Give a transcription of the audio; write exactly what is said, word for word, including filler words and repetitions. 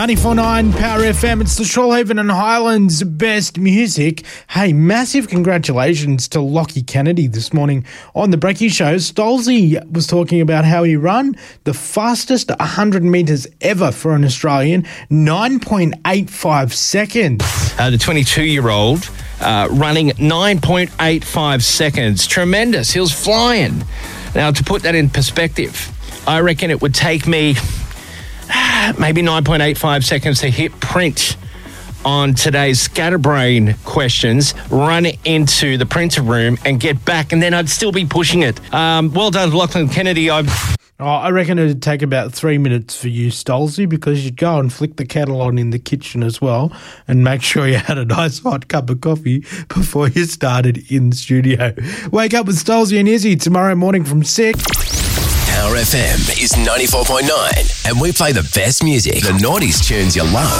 ninety-four point nine Power F M. It's the Shoalhaven and Highlands best music. Hey, massive congratulations to Lockie Kennedy this morning on the Breaky Show. Stolzy was talking about how he ran the fastest one hundred metres ever for an Australian, nine point eight five seconds. Uh, the twenty-two-year-old uh, running nine point eight five seconds. Tremendous. He was flying. Now, to put that in perspective, I reckon it would take me maybe nine point eight five seconds to hit print on today's Scatterbrain questions, run into the printer room and get back, and then I'd still be pushing it. Um, well done, Lachlan Kennedy. I've... Oh, I reckon it'd take about three minutes for you, Stolzy, because you'd go and flick the kettle on in the kitchen as well and make sure you had a nice hot cup of coffee before you started in the studio. Wake up with Stolzy and Izzy tomorrow morning from six. Power F M is ninety-four point nine, and we play the best music, the noughties tunes you love.